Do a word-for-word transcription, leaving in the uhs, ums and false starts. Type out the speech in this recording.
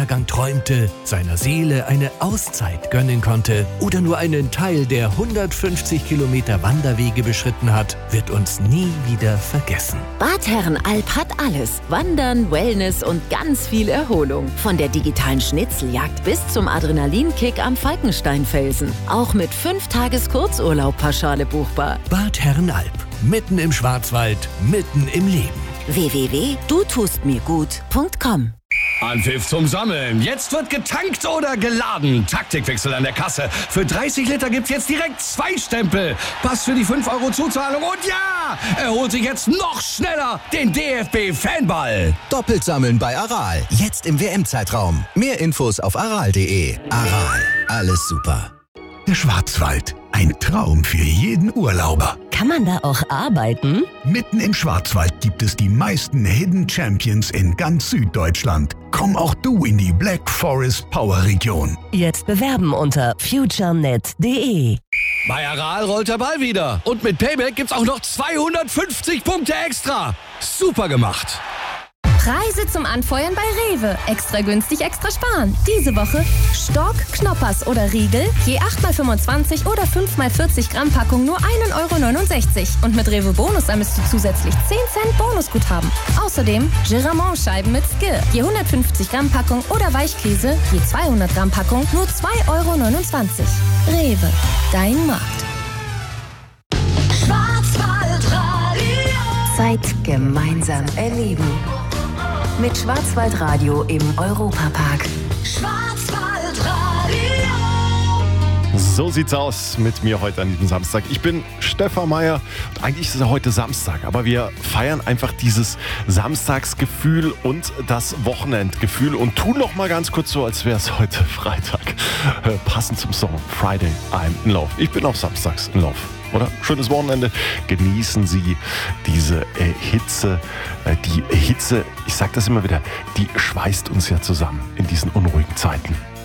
Jahrgang träumte, seiner Seele eine Auszeit gönnen konnte oder nur einen Teil der hundertfünfzig Kilometer Wanderwege beschritten hat, wird uns nie wieder vergessen. Bad Herrenalb hat alles. Wandern, Wellness und ganz viel Erholung. Von der digitalen Schnitzeljagd bis zum Adrenalinkick am Falkensteinfelsen. Auch mit fünf Tages Kurzurlaub pauschale buchbar. Bad Herrenalb. Mitten im Schwarzwald, mitten im Leben. w w w punkt du tust mir gut punkt com. Anpfiff zum Sammeln. Jetzt wird getankt oder geladen. Taktikwechsel an der Kasse. Für dreißig Liter gibt's jetzt direkt zwei Stempel. Pass für die fünf Euro Zuzahlung. Und ja, er holt sich jetzt noch schneller den D F B-Fanball. Doppelt sammeln bei Aral. Jetzt im W M-Zeitraum. Mehr Infos auf aral punkt de. Aral. Alles super. Der Schwarzwald. Ein Traum für jeden Urlauber. Kann man da auch arbeiten? Mitten im Schwarzwald gibt es die meisten Hidden Champions in ganz Süddeutschland. Komm auch du in die Black Forest Power Region. Jetzt bewerben unter futurenet punkt de. Bei Aral rollt der Ball wieder. Und mit Payback gibt's auch noch zweihundertfünfzig Punkte extra. Super gemacht. Preise zum Anfeuern bei Rewe. Extra günstig, extra sparen. Diese Woche Stork, Knoppers oder Riegel, je acht mal fünfundzwanzig oder fünf mal vierzig Gramm Packung nur ein Euro neunundsechzig. Und mit Rewe Bonus sammelst du zusätzlich zehn Cent Bonusguthaben. Außerdem Giramont-Scheiben mit Skill, je hundertfünfzig Gramm Packung oder Weichkäse, je zweihundert Gramm Packung nur zwei Euro neunundzwanzig. Rewe, dein Markt. Schwarzwaldradio. Zeit gemeinsam erleben. Mit Schwarzwaldradio im Europapark. Schwarzwaldradio. So sieht's aus mit mir heute an diesem Samstag. Ich bin Stefan Meyer und eigentlich ist es ja heute Samstag, aber wir feiern einfach dieses Samstagsgefühl und das Wochenendgefühl und tun noch mal ganz kurz so, als wäre es heute Freitag. Äh, passend zum Song Friday, I'm in Love. Ich bin auch samstags in Love. Oder? Schönes Wochenende. Genießen Sie diese äh, Hitze. Äh, die Hitze, ich sag das immer wieder, die schweißt uns ja zusammen in diesen unruhigen Zeiten.